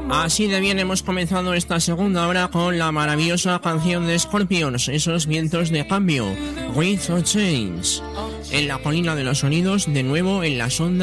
Así de bien hemos comenzado esta segunda hora con la maravillosa canción de Scorpions, Esos vientos de cambio, Winds of Change. En la colina de los sonidos, de nuevo en las ondas